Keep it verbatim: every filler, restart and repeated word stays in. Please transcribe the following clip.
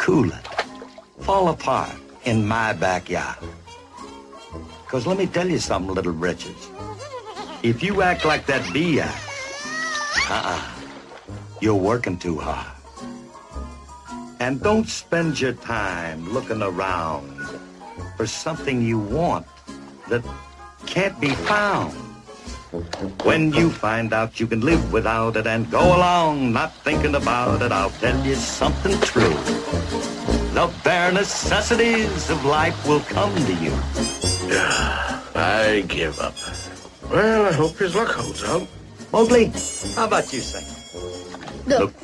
cool it, fall apart in my backyard. Because let me tell you something, Little Britches. If you act like that bee acts, uh-uh, you're working too hard. And don't spend your time looking around for something you want that can't be found. When you find out you can live without it and go along not thinking about it, I'll tell you something true. The bare necessities of life will come to you. Yeah, I give up. Well, I hope his luck holds out. Mowgli, how about you sing? Look. Look